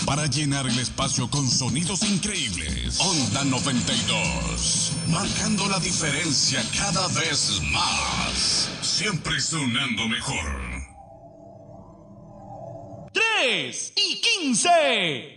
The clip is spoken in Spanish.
para llenar el espacio con sonidos increíbles. Onda 92, marcando la diferencia cada vez más. Siempre sonando mejor. 3 y 15.